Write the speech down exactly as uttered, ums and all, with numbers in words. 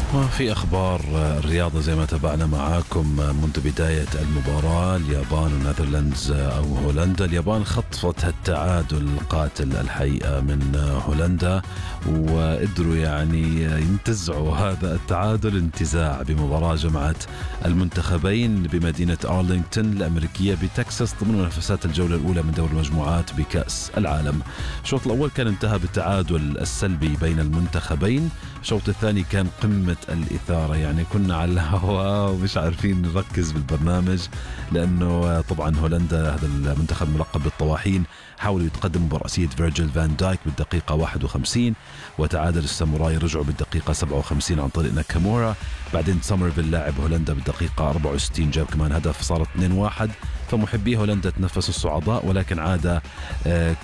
وفي أخبار الرياضة زي ما تابعنا معاكم منذ بداية المباراة، اليابان ونذرلاندز أو هولندا. اليابان خطفت التعادل القاتل الحقيقة من هولندا، وقدروا يعني ينتزعوا هذا التعادل انتزاع بمباراة جمعت المنتخبين بمدينة أرلينغتون الأمريكية بتكساس ضمن منافسات الجولة الأولى من دور المجموعات بكأس العالم. الشوط الأول كان انتهى بالتعادل السلبي بين المنتخبين، الشوط الثاني كان قمة الإثارة، يعني كنا على الهواء ومش عارفين نركز بالبرنامج، لأنه طبعا هولندا هذا المنتخب ملقب بالطواحين حاولوا يتقدموا برأسية فيرجيل فان دايك بالدقيقة واحد وخمسين، وتعادل الساموراي رجعوا بالدقيقة سبعة وخمسين عن طريق ناكامورا. بعدين سومرفيل لاعب هولندا بالدقيقة أربعة وستين جاب كمان هدف، صارت اثنين واحد. فمحبي هولندا تنفسوا الصعداء، ولكن عاد